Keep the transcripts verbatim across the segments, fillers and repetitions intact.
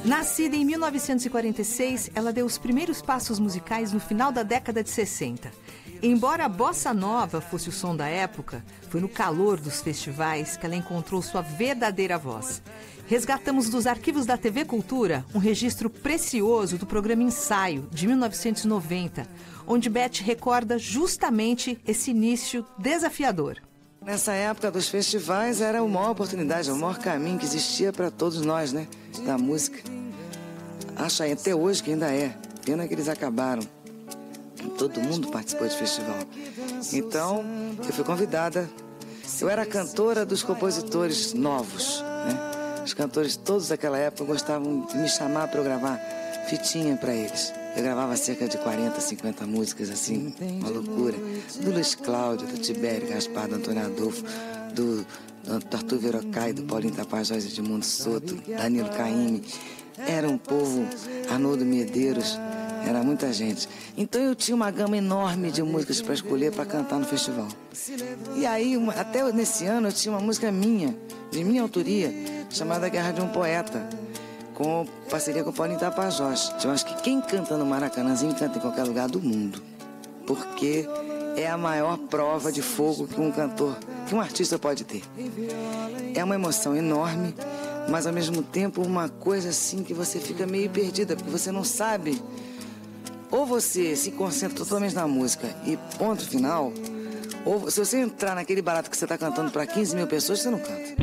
Nascida em mil novecentos e quarenta e seis, ela deu os primeiros passos musicais no final da década de sessenta. Embora a bossa nova fosse o som da época, foi no calor dos festivais que ela encontrou sua verdadeira voz. Resgatamos dos arquivos da T V Cultura um registro precioso do programa Ensaio, de mil novecentos e noventa, onde Beth recorda justamente esse início desafiador. Nessa época dos festivais era a maior oportunidade, o maior caminho que existia para todos nós, né, da música. Acho aí até hoje que ainda é. Pena que eles acabaram. Todo mundo participou de festival. Então, eu fui convidada. Eu era cantora dos compositores novos, né? Os cantores todos daquela época gostavam de me chamar para eu gravar fitinha para eles. Eu gravava cerca de quarenta, cinquenta músicas, assim, uma loucura. Do Luiz Cláudio, do Tibério Gaspar, do Antônio Adolfo, do, do Arthur Verocai, do Paulinho Tapajós, de Edmundo Soto, Danilo Caymmi. Era um povo, Arnoldo Medeiros, era muita gente. Então eu tinha uma gama enorme de músicas para escolher para cantar no festival. E aí, uma, até nesse ano, eu tinha uma música minha, de minha autoria, chamada Guerra de um Poeta, com parceria com o Paulinho Tapajós. Eu acho que quem canta no Maracanãzinho canta em qualquer lugar do mundo, porque é a maior prova de fogo que um cantor, que um artista pode ter. É uma emoção enorme, mas ao mesmo tempo uma coisa assim que você fica meio perdida, porque você não sabe. Ou você se concentra totalmente na música e ponto final, ou se você entrar naquele barato que você está cantando para quinze mil pessoas, você não canta.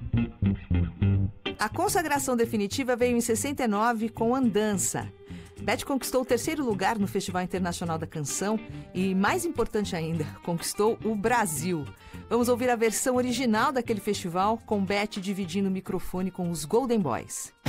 A consagração definitiva veio em sessenta e nove com Andança. Beth conquistou o terceiro lugar no Festival Internacional da Canção e, mais importante ainda, conquistou o Brasil. Vamos ouvir a versão original daquele festival, com Beth dividindo o microfone com os Golden Boys.